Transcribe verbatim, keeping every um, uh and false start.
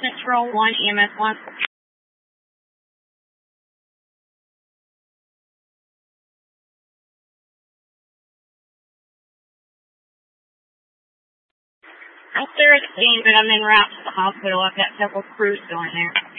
Central one, E M S one. I'm still at the scene, but I'm en route to the hospital. I've got several crews going there.